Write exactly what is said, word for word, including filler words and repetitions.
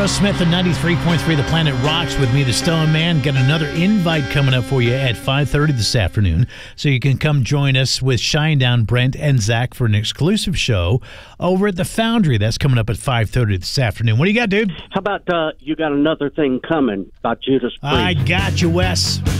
Joe Smith at ninety-three point three The Planet Rocks with me, the Stone Man. Got another invite coming up for you at five thirty this afternoon, so you can come join us with Shinedown, Brent, and Zach for an exclusive show over at the Foundry. That's coming up at five thirty this afternoon. What do you got, dude? How about uh, you got another thing coming about Judas Priest? I got you, Wes.